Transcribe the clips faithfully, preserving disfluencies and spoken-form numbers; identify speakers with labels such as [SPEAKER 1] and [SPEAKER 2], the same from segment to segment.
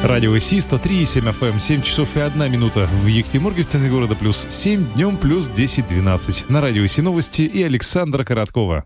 [SPEAKER 1] Радио Си, сто три и семь эф эм, семь часов и одна минута. В Екатеринбурге, в центре города, плюс семь, днем плюс десять двенадцать. На Радио Си новости и Александра Короткова.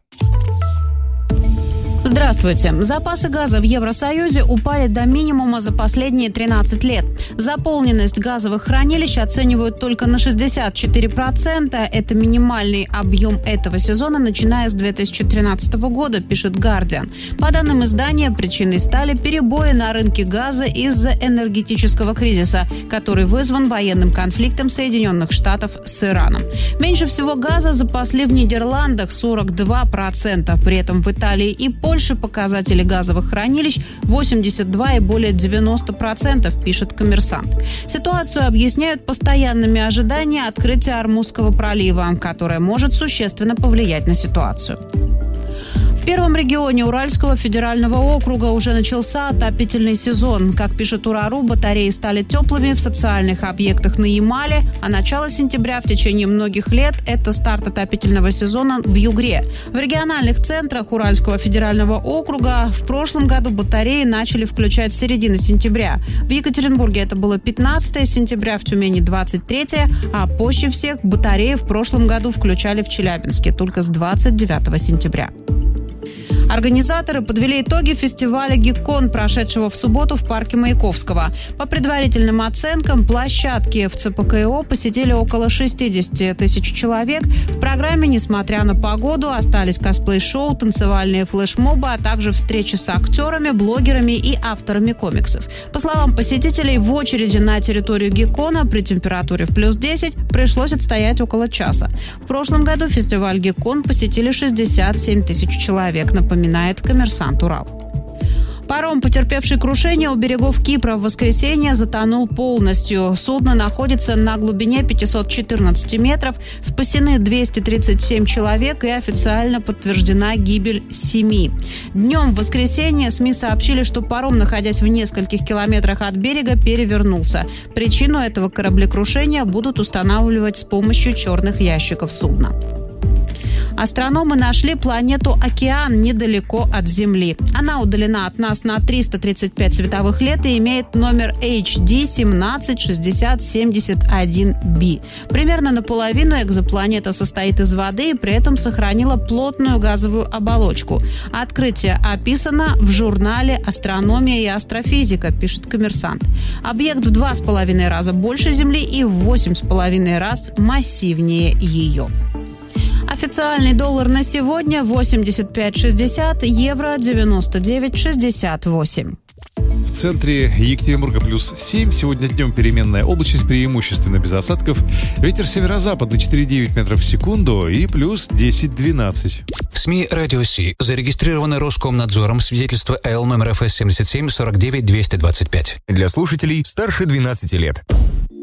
[SPEAKER 2] Здравствуйте. Запасы газа в Евросоюзе упали до минимума за последние тринадцать лет. Заполненность газовых хранилищ оценивают только на шестьдесят четыре процента. Это минимальный объем этого сезона, начиная с две тысячи тринадцатого года, пишет Guardian. По данным издания, причиной стали перебои на рынке газа из-за энергетического кризиса, который вызван военным конфликтом Соединенных Штатов с Ираном. Меньше всего газа запасли в Нидерландах – сорок два процента. При этом в Италии и Польше показатели газовых хранилищ восемьдесят два и более девяносто процентов, пишет «Коммерсант». Ситуацию объясняют постоянными ожиданиями открытия Ормузского пролива, которое может существенно повлиять на ситуацию. В первом регионе Уральского федерального округа уже начался отопительный сезон. Как пишет Урару, батареи стали теплыми в социальных объектах на Ямале, а начало сентября в течение многих лет – это старт отопительного сезона в Югре. В региональных центрах Уральского федерального округа в прошлом году батареи начали включать с середины сентября. В Екатеринбурге это было пятнадцатого сентября, в Тюмени двадцать третьего, а позже всех батареи в прошлом году включали в Челябинске только с двадцать девятого сентября. Организаторы подвели итоги фестиваля «Гиккон», прошедшего в субботу в парке Маяковского. По предварительным оценкам, площадки в ЦПКО посетили около шестьдесят тысяч человек. В программе, несмотря на погоду, остались косплей-шоу, танцевальные флешмобы, а также встречи с актерами, блогерами и авторами комиксов. По словам посетителей, в очереди на территорию «Гиккона» при температуре в плюс десять пришлось отстоять около часа. В прошлом году фестиваль «Гиккон» посетили шестьдесят семь тысяч человек, напоминает «Коммерсант Урал». Паром, потерпевший крушение у берегов Кипра в воскресенье, затонул полностью. Судно находится на глубине пятьсот четырнадцать метров. Спасены двести тридцать семь человек и официально подтверждена гибель семи. Днем в воскресенье СМИ сообщили, что паром, находясь в нескольких километрах от берега, перевернулся. Причину этого кораблекрушения будут устанавливать с помощью черных ящиков судна. Астрономы нашли планету Океан недалеко от Земли. Она удалена от нас на триста тридцать пять световых лет и имеет номер эйч ди семнадцать шестьдесят семьдесят один би. Примерно наполовину экзопланета состоит из воды и при этом сохранила плотную газовую оболочку. Открытие описано в журнале «Астрономия и астрофизика», пишет «Коммерсант». Объект в два с половиной раза больше Земли и в восемь с половиной раз массивнее ее. Официальный доллар на сегодня восемьдесят пять шестьдесят, евро девяносто девять шестьдесят восемь.
[SPEAKER 1] В центре Екатеринбурга плюс семь. Сегодня днем переменная облачность, преимущественно без осадков. Ветер северо-западный четыре целых девять метров в секунду и плюс десять двенадцать.
[SPEAKER 3] СМИ «Радио Си» зарегистрированы Роскомнадзором. Свидетельство эл номер эф эс семьдесят семь сорок девять двести двадцать пять.
[SPEAKER 4] Для слушателей старше двенадцати лет.